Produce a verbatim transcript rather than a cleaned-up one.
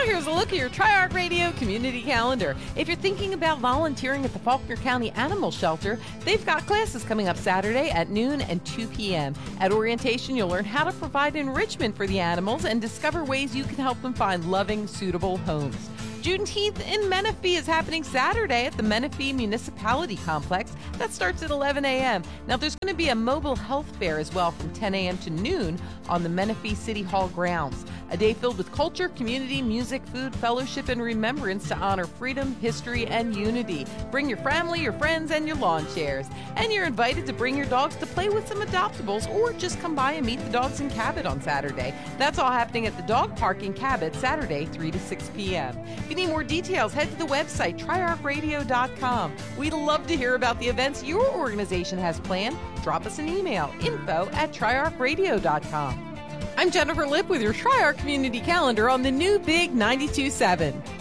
Now here's a look at your Tri-Arc Radio community calendar. If you're thinking about volunteering at the Faulkner County Animal Shelter, they've got classes coming up Saturday at noon and two p.m. At orientation, you'll learn how to provide enrichment for the animals and discover ways you can help them find loving, suitable homes. Juneteenth in Menifee is happening Saturday at the Menifee Municipality Complex. That starts at eleven a.m. Now, there's going to be a mobile health fair as well from ten a.m. to noon on the Menifee City Hall grounds. A day filled with culture, community, music, food, fellowship, and remembrance to honor freedom, history, and unity. Bring your family, your friends, and your lawn chairs. And you're invited to bring your dogs to play with some adoptables or just come by and meet the dogs in Cabot on Saturday. That's all happening at the Dog Park in Cabot, Saturday, three to six p.m. If you need more details, head to the website, tri arc radio dot com. We'd love to hear about the events your organization has planned. Drop us an email, info at tri arc radio dot com. I'm Jennifer Lipp with your Tri-Arc Community Calendar on the new Big ninety-two point seven.